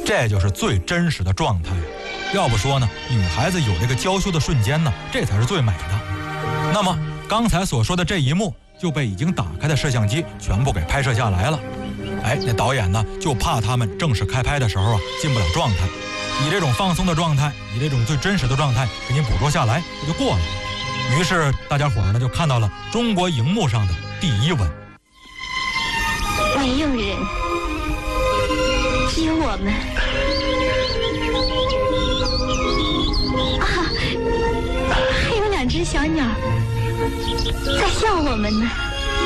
这就是最真实的状态。要不说呢，女孩子有这个娇羞的瞬间呢，这才是最美的。那么刚才所说的这一幕就被已经打开的摄像机全部给拍摄下来了。那导演呢就怕他们正式开拍的时候进不了状态，以这种放松的状态，以这种最真实的状态给你捕捉下来，这就过了。于是大家伙呢就看到了中国荧幕上的第一吻。 没有人，只有我们。还有2只小鸟在笑我们呢。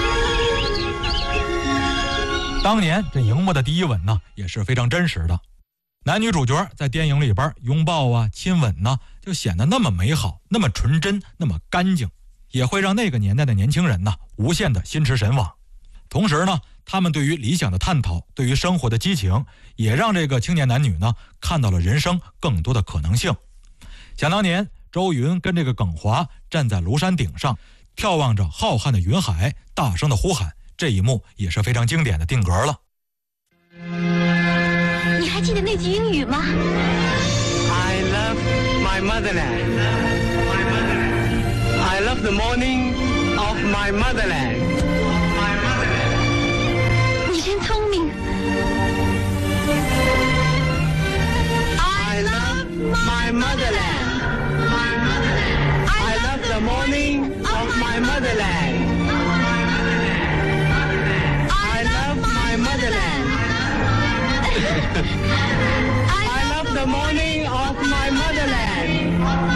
当年这荧幕的第一吻呢也是非常真实的，男女主角在电影里边拥抱啊亲吻呢，就显得那么美好，那么纯真，那么干净，也会让那个年代的年轻人呢无限的心驰神往。同时呢，他们对于理想的探讨，对于生活的激情，也让这个青年男女呢看到了人生更多的可能性。想当年周云跟这个耿华站在庐山顶上，眺望着浩瀚的云海，大声的呼喊，这一幕也是非常经典的定格了。 你还记得那句英语吗？ I love my motherland. I love the morning of my motherland. 你真聪明。 I love my motherland. I love the morning of my motherland. I love my motherland. I love the morning of my motherland.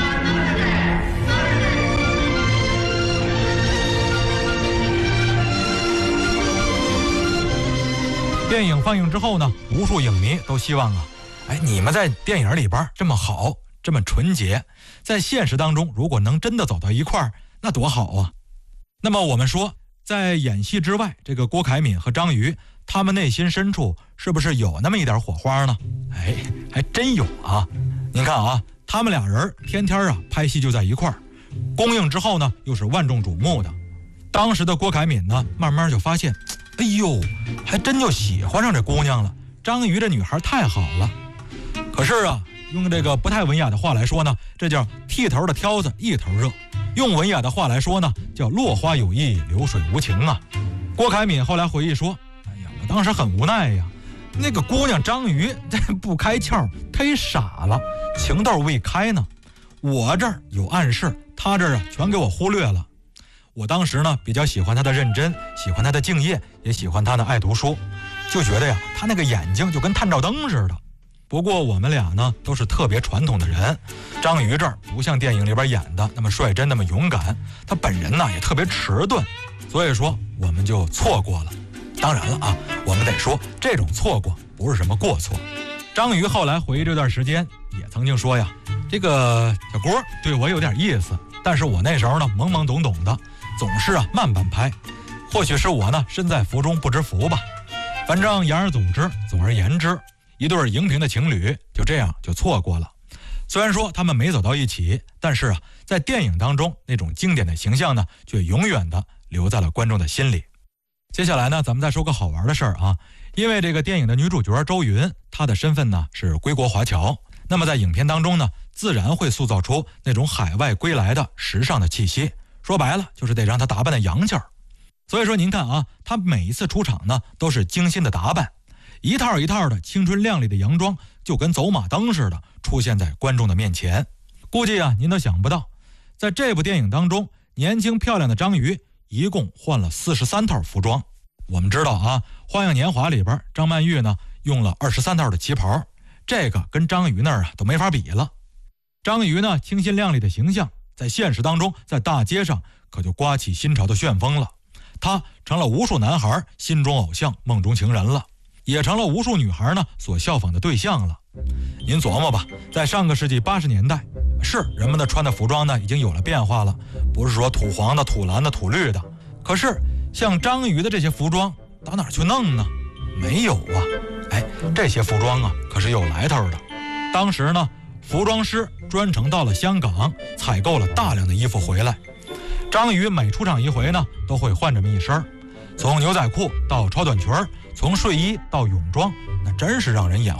电影放映之后呢，无数影迷都希望你们在电影里边这么好，这么纯洁，在现实当中如果能真的走到一块儿，那多好啊。那么我们说，在演戏之外，这个郭凯敏和张瑜他们内心深处是不是有那么一点火花呢？还真有啊。您看他们俩人天天拍戏就在一块儿，公映之后呢又是万众瞩目的。当时的郭凯敏呢慢慢就发现，哎呦，还真就喜欢上这姑娘了，张瑜这女孩太好了。可是用这个不太文雅的话来说呢，这叫剃头的挑子一头热。用文雅的话来说呢，叫落花有意，流水无情啊。郭凯敏后来回忆说，我当时很无奈呀，那个姑娘张瑜不开窍，忒傻了，情窦未开呢。我这儿有暗示，她这儿全给我忽略了。我当时呢比较喜欢她的认真，喜欢她的敬业，也喜欢她的爱读书，就觉得她那个眼睛就跟探照灯似的。不过我们俩呢都是特别传统的人，张瑜这儿不像电影里边演的那么率真，那么勇敢，他本人呢也特别迟钝，所以说我们就错过了。当然了我们得说这种错过不是什么过错。张瑜后来回忆这段时间也曾经说这个小郭对我有点意思，但是我那时候呢懵懵懂懂的，总是慢半拍，或许是我呢身在福中不知福吧。反正言而总而言之，一对荧屏的情侣就这样就错过了。虽然说他们没走到一起，但是在电影当中那种经典的形象呢，却永远的留在了观众的心里。接下来呢，咱们再说个好玩的事儿因为这个电影的女主角周云，她的身份呢是归国华侨，那么在影片当中呢，自然会塑造出那种海外归来的时尚的气息。说白了，就是得让她打扮的洋气儿。所以说您看她每一次出场呢，都是精心的打扮。一套一套的青春靓丽的洋装，就跟走马灯似的出现在观众的面前。估计您都想不到，在这部电影当中，年轻漂亮的张瑜一共换了43套服装。我们知道《花样年华》里边张曼玉呢用了23套的旗袍，这个跟张瑜那儿都没法比了。张瑜呢清新靓丽的形象，在现实当中，在大街上可就刮起新潮的旋风了。她成了无数男孩心中偶像、梦中情人了。也成了无数女孩呢所效仿的对象了。您琢磨吧，在上个世纪80年代，是人们的穿的服装呢已经有了变化了，不是说土黄的、土蓝的、土绿的。可是像张瑜的这些服装到哪儿去弄呢？没有这些服装可是有来头的。当时呢，服装师专程到了香港，采购了大量的衣服回来。张瑜每出场一回呢，都会换这么一身，从牛仔裤到超短裙，从睡衣到泳装，那真是让人眼